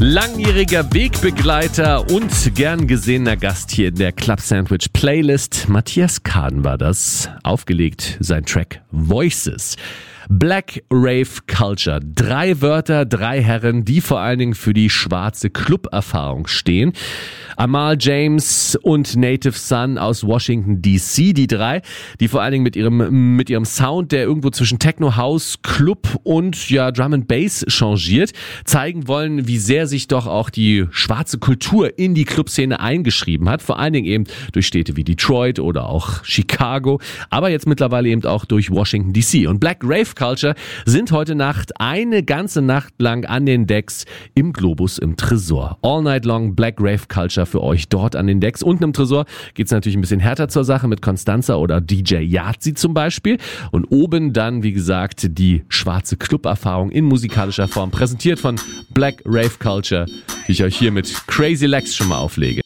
Langjähriger Wegbegleiter und gern gesehener Gast hier in der Club Sandwich Playlist. Matthias Kaden war das. Aufgelegt sein Track Voices. Black Rave Culture. 3 Wörter, 3 Herren, die vor allen Dingen für die schwarze Club-Erfahrung stehen. Amal James und Native Son aus Washington DC, die 3, die vor allen Dingen mit ihrem Sound, der irgendwo zwischen Techno, House, Club und Drum and Bass changiert, zeigen wollen, wie sehr sich doch auch die schwarze Kultur in die Clubszene eingeschrieben hat, vor allen Dingen eben durch Städte wie Detroit oder auch Chicago, aber jetzt mittlerweile eben auch durch Washington DC. Und Black Rave Culture sind heute Nacht eine ganze Nacht lang an den Decks im Globus im Tresor. All night long Black Rave Culture für euch dort an den Decks. Unten im Tresor geht's natürlich ein bisschen härter zur Sache mit Constanza oder DJ Yazi zum Beispiel. Und oben dann, wie gesagt, die schwarze Club-Erfahrung in musikalischer Form, präsentiert von Black Rave Culture, die ich euch hier mit Crazy Legs schon mal auflege.